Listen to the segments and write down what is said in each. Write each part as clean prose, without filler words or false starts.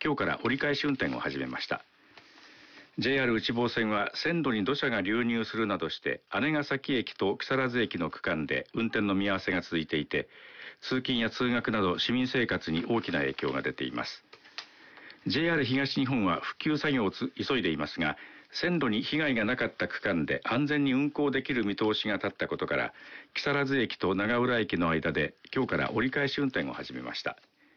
今日から折り返し運転を始めました。JR 内房線は線路に土砂が流入するなどして姉崎駅と木更津駅の区間で運転の見合わせが続いていて、通勤や通学など市民生活に大きな影響が出ています。JR 東日本は復旧作業を急いでいますが、線路に被害がなかった区間で安全に運行できる見通しが立ったことから、木更津駅と長浦駅の間で今日から折り返し運転を始めました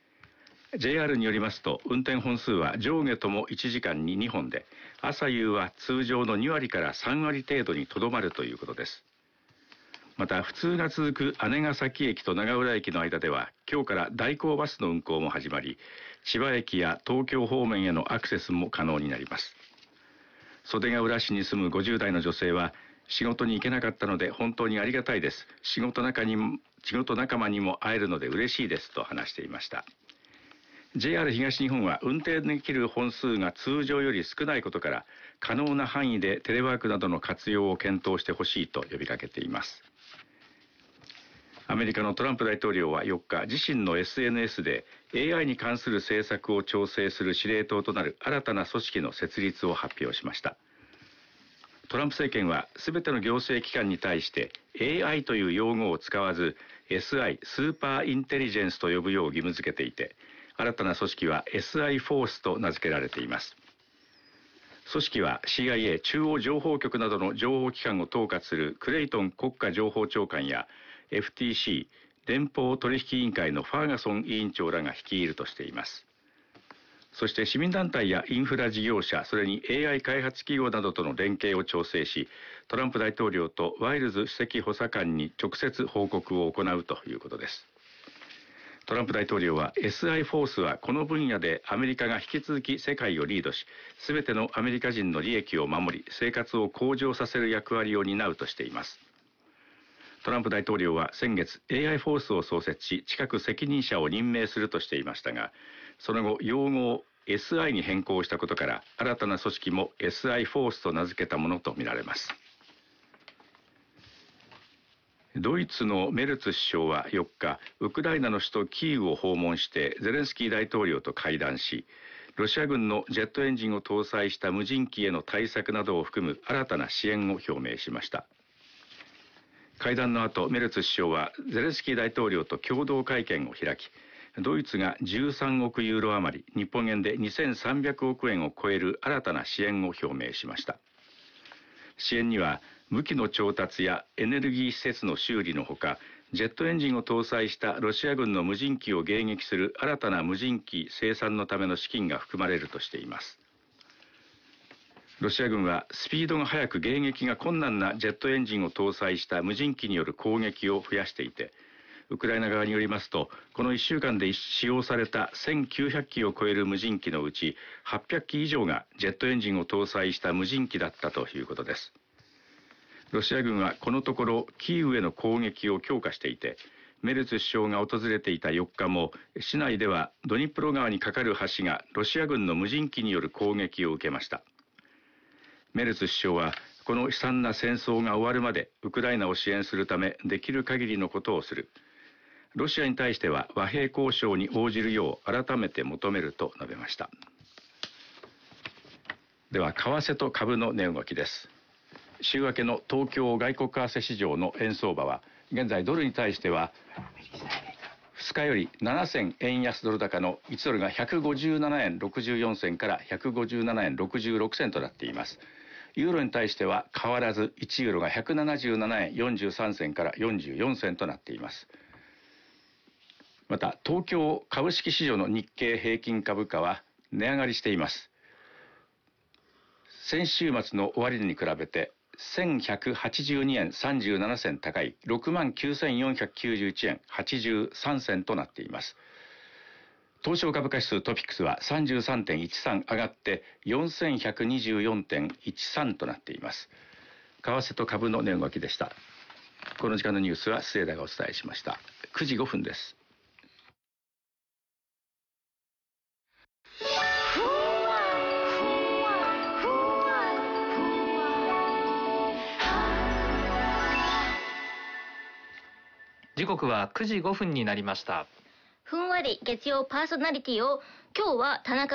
。JR によりますと、運転本数は上下とも1時間に2本で、朝夕は通常の2割から3割程度にとどまるということです。また不通が続く姉崎駅と長浦駅の間では今日から代行バスの運行も始まり、千葉駅や東京方面へのアクセスも可能になります。袖ヶ浦市に住む50代の女性は、仕事に行けなかったので本当にありがたいです。仕事仲間にも会えるので嬉しいですと話していました。JR 東日本は運転できる本数が通常より少ないことから、可能な範囲でテレワークなどの活用を検討してほしいと呼びかけています。アメリカのトランプ大統領は4日、自身の SNS で AI に関する政策を調整する司令塔となる新たな組織の設立を発表しました。トランプ政権は全ての行政機関に対して AI という用語を使わず SI、スーパーインテリジェンスと呼ぶよう義務付けていて、新たな組織は SI フォースと名付けられています。組織は CIA 中央情報局などの情報機関を統括するクレイトン国家情報長官や FTC 連邦取引委員会のファーガソン委員長らが率いるとしています。そして市民団体やインフラ事業者、それに AI 開発企業などとの連携を調整し、トランプ大統領とワイルズ首席補佐官に直接報告を行うということです。トランプ大統領は SI フォースはこの分野でアメリカが引き続き世界をリードし、すべてのアメリカ人の利益を守り、生活を向上させる役割を担うとしています。トランプ大統領は先月 AI フォースを創設し、近く責任者を任命するとしていましたが、その後用語を SI に変更したことから、新たな組織も SI フォースと名付けたものとみられます。ドイツのメルツ首相は4日、ウクライナの首都キーウを訪問してゼレンスキー大統領と会談し、ロシア軍のジェットエンジンを搭載した無人機への対策などを含む新たな支援を表明しました。会談の後、メルツ首相はゼレンスキー大統領と共同会見を開き、ドイツが13億ユーロ余り、日本円で2300億円を超える新たな支援を表明しました。支援には武器の調達やエネルギー施設の修理のほか、ジェットエンジンを搭載したロシア軍の無人機を迎撃する新たな無人機生産のための資金が含まれるとしています。ロシア軍はスピードが速く迎撃が困難なジェットエンジンを搭載した無人機による攻撃を増やしていて、ウクライナ側によりますと、この1週間で使用された1900機を超える無人機のうち800機以上がジェットエンジンを搭載した無人機だったということです。ロシア軍はこのところキーウへの攻撃を強化していて、メルツ首相が訪れていた4日も市内ではドニプロ川に架かる橋がロシア軍の無人機による攻撃を受けました。メルツ首相はこの悲惨な戦争が終わるまでウクライナを支援するためできる限りのことをする。ロシアに対しては和平交渉に応じるよう改めて求めると述べました。では為替と株の値動きです。週明けの東京外国為替市場の円相場は現在ドルに対しては2日より7銭円安ドル高の1ドルが157円64銭から157円66銭となっています。ユーロに対しては変わらず1ユーロが177円43銭から44銭となっています。また東京株式市場の日経平均株価は値上がりしています。先週末の終値に比べて1182円37銭高い 69,491 円83銭となっています。東証株価指数トピックスは 33.13 上がって 4124.13 となっています。為替と株の値動きでした。この時間のニュースは末田がお伝えしました。9時5分です。 時刻は9時5分になりました。 ふんわり月曜パーソナリティを今日は田中